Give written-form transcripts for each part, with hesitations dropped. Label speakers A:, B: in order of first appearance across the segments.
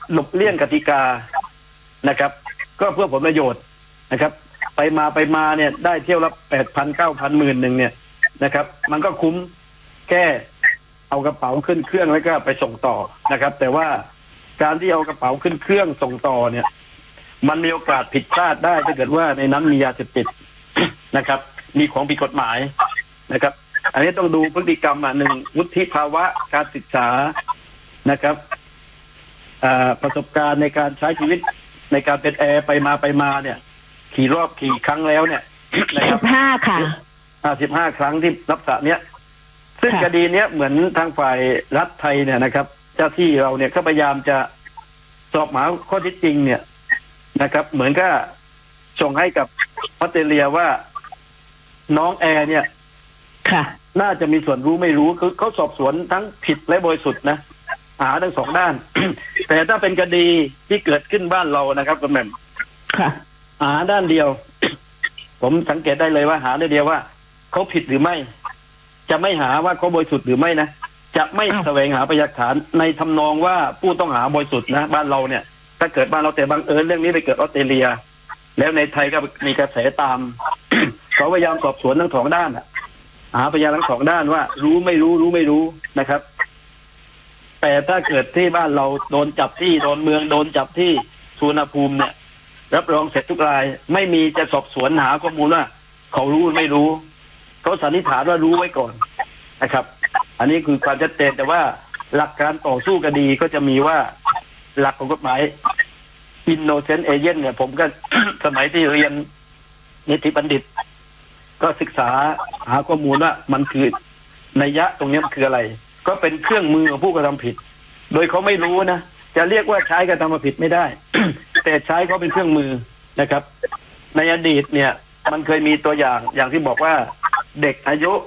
A: หลบเลี่ยงกติกานะครับก็เพื่อผลประโยชน์นะครับไปมาเนี่ยได้เที่ยวละ8,000 9,000 10,000เนี่ยนะครับมันก็คุ้มแค่เอากระเป๋าขึ้นเครื่องแล้วก็ไปส่งต่อนะครับแต่ว่าการที่เอากระเป๋าขึ้นเครื่องส่งต่อเนี่ยมันมีโอกาสผิดพลาดได้ถ้าเกิดว่าในนั้นมียาเสพติดนะครับมีของผิดกฎหมายนะครับอันนี้ต้องดูพฤติกรรมหนึ่งวุฒิภาวะการศึกษานะครับประสบการณ์ในการใช้ชีวิตในการเป็นแอร์ไปมาเนี่ยกี่รอบกี่ครั้งแล้วเนี่ยนะครับ
B: 15 ค่ะ
A: 15 ครั้งที่รับสารเนี้ยซึ่งคดีเนี้ยเหมือนทางฝ่ายรัฐไทยเนี่ยนะครับเจ้าที่เราเนี่ยก็พยายามจะสอบหาข้อเท็จจริงเนี่ยนะครับเหมือนกับส่งให้กับออสเตรเลียว่าน้องแอร์เนี่ยน่าจะมีส่วนรู้ไม่รู้คือเขาสอบสวนทั้งผิดและบริสุทธิ์นะหาทั้งสองด้าน แต่ถ้าเป็นคดีที่เกิดขึ้นบ้านเรานะครับคุณแม่มหาด้านเดียว ผมสังเกตได้เลยว่าหาได้เดียวว่าเขาผิดหรือไม่จะไม่หาว่าเขาบริสุทธิ์หรือไม่นะจะไม่แสวงหาพยานหลักฐานในทำนองว่าผู้ต้องหาบริสุทธิ์นะบ้านเราเนี่ยถ้าเกิดบ้านเราแต่บังเอิญเรื่องนี้ไปเกิดออสเตรเลียแล้วในไทยก็มีกระแสตาม เขาพยายามสอบสวนทั้งสองด้านหาพยานทั้งสองด้านว่ารู้ไม่รู้นะครับแต่ถ้าเกิดที่บ้านเราโดนจับที่โดนเมืองโดนจับที่สุวรรณภูมิเนี่ยรับรองเสร็จทุกรายไม่มีจะสอบสวนหาข้อมูลว่าเขารู้ไม่รู้เขาสันนิษฐานว่ารู้ไว้ก่อนนะครับอันนี้คือความชัดเจนแต่ว่าหลักการต่อสู้คดีก็จะมีว่าหลักของกฎหมาย innocent agent เนี่ยผมก็ สมัยที่เรียนนิติบัณฑิตก็ศึกษาหาข้อมูลว่ามันคือนัยยะตรงนี้มันคืออะไรก็เป็นเครื่องมือของผู้กระทำผิดโดยเขาไม่รู้นะจะเรียกว่าใช้กระทำผิดไม่ได้ แต่ใช้เขาเป็นเครื่องมือนะครับในอดีตเนี่ยมันเคยมีตัวอย่างที่บอกว่าเด็กอายุ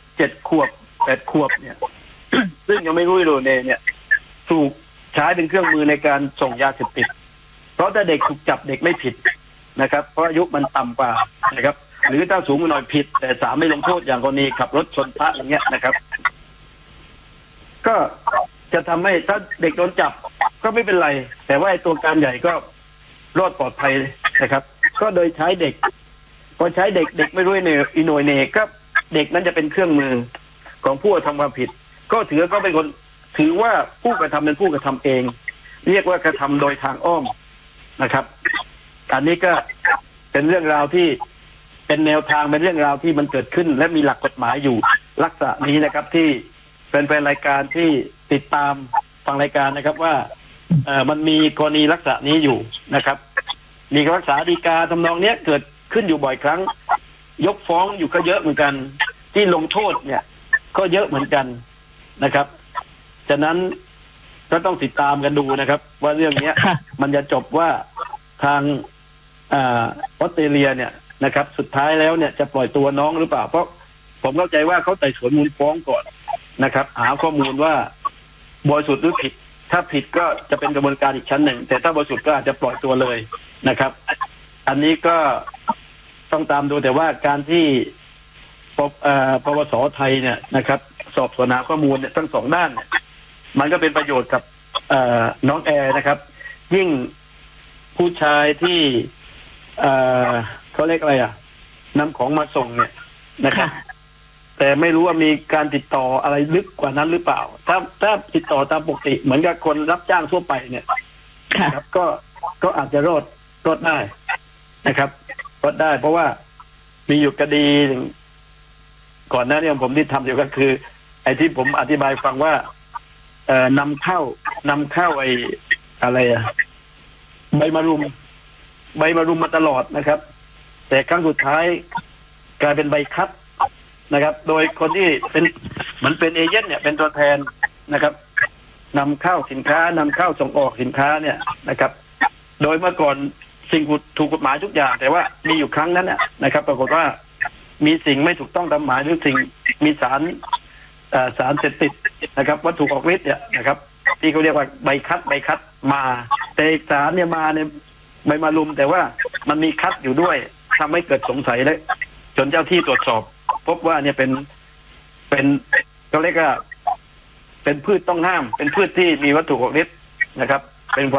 A: 7 ขวบ 8 ขวบเนี่ย ซึ่งยังไม่รู้เลยเนี่ยถูกใช้เป็นเครื่องมือในการส่งยาเสพติดเพราะถ้าเด็กถูกจับเด็กไม่ผิดนะครับเพราะอายุมันต่ำกว่านะครับหรือถ้าสูงหน่อยผิดแต่ศาลไม่ลงโทษอย่างกรณีขับรถชนพระอย่างเงี้ยนะครับก็จะทำให้ถ้าเด็กโดนจับก็ไม่เป็นไรแต่ว่าตัวการใหญ่ก็รอดปลอดภัยนะครับก็โดยใช้เด็กพอใช้เด็กไม่รู้เนี่ยอีโนยเนก็เด็กนั้นจะเป็นเครื่องมือของผู้กระทำความผิดก็ถือเป็นคนถือว่าผู้กระทำเป็นผู้กระทำเองเรียกว่ากระทำโดยทางอ้อมนะครับอันนี้ก็เป็นเรื่องราวที่เป็นแนวทางเป็นเรื่องราวที่มันเกิดขึ้นและมีหลักกฎหมายอยู่ลักษณะนี้นะครับที่เป็นรายการที่ติดตามฟังรายการนะครับว่ามันมีกรณีลักษณะนี้อยู่นะครับมีรักษาฎีกาทำนองเนี้ยเกิดขึ้นอยู่บ่อยครั้งยกฟ้องอยู่ก็เยอะเหมือนกันที่ลงโทษเนี่ยก็เยอะเหมือนกันนะครับฉะนั้นก็ต้องติดตามกันดูนะครับว่าเรื่องนี้มันจะจบว่าทางออสเตรเลียเนี่ยนะครับสุดท้ายแล้วเนี่ยจะปล่อยตัวน้องหรือเปล่าเพราะผมเข้าใจว่าเขาไต่สวนมูลฟ้องก่อนนะครับหาข้อมูลว่าบริสุทธิ์หรือผิดถ้าผิดก็จะเป็นกระบวนการอีกชั้นหนึ่งแต่ถ้าบริสุทธิ์ก็อาจจะปล่อยตัวเลยนะครับอันนี้ก็ต้องตามดูแต่ว่าการที่ปวส.ไทยเนี่ยนะครับสอบสวนหาข้อมูลเนี่ยทั้งสองด้านเนี่ยมันก็เป็นประโยชน์กับน้องแอร์นะครับยิ่งผู้ชายที่เขาเรียกอะไรนำของมาส่งเนี่ยนะครับแต่ไม่รู้ว่ามีการติดต่ออะไรลึกกว่านั้นหรือเปล่าถ้าติดต่อตามปกติเหมือนกับคนรับจ้างทั่วไปเนี่ยครับก็อาจจะรอดได้นะครับรอดได้เพราะว่ามีอยู่คดีก่อนหน้านี้ผมที่ทำอยู่ก็คือไอ้ที่ผมอธิบายฟังว่านำเข้าไอ้อะไรใบมะรุมมาตลอดนะครับแต่ครั้งสุดท้ายกลายเป็นใบคัดนะครับโดยคนที่มันเป็นเอเจนต์เนี่ยเป็นตัวแทนนะครับนำเข้าสินค้านำเข้าส่งออกสินค้าเนี่ยนะครับโดยเมื่อก่อนสิ่งถูกกฎหมายทุกอย่างแต่ว่ามีอยู่ครั้งนั้นนะครับปรากฏว่ามีสิ่งไม่ถูกต้องตามหมายหรือสิ่งมีสารเสพติดนะครับวัตถุออกฤทธิ์เนี่ยนะครับที่เขาเรียกว่าใบคัดมาแต่สารเนี่ยมาในใบมะรุมแต่ว่ามันมีคัดอยู่ด้วยทำให้เกิดสงสัยและจนเจ้าที่ตรวจสอบพบว่าเนี่ยเป็นเขาเรียกว่าเป็นพืชต้องห้ามเป็นพืชที่มีวัตถุออกฤทธิ์นะครับ